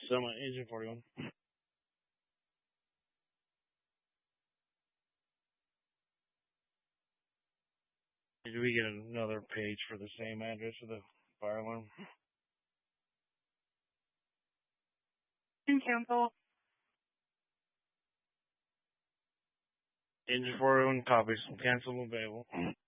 Agent 41. Did we get another page for the same address for the fire alarm? Cancel. Agent 41 copies. Cancel available.